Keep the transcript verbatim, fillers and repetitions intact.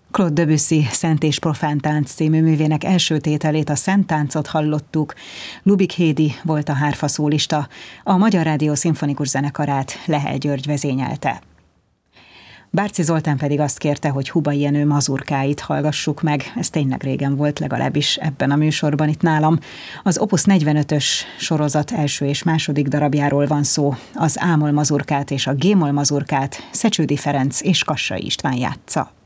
Claude Debussy Szent és profán tánc című művének első tételét, a Szent táncot hallottuk. Lubik Hédi volt a hárfa szólista, a Magyar Rádió Szimfonikus Zenekarát Lehel György vezényelte. Bárci Zoltán pedig azt kérte, hogy Hubay Jenő mazurkáit hallgassuk meg. Ez tényleg régen volt, legalábbis ebben a műsorban itt nálam. Az Opus negyvenötös sorozat első és második darabjáról van szó. Az A-moll mazurkát és a G-moll mazurkát Szecsődi Ferenc és Kassai István játsza.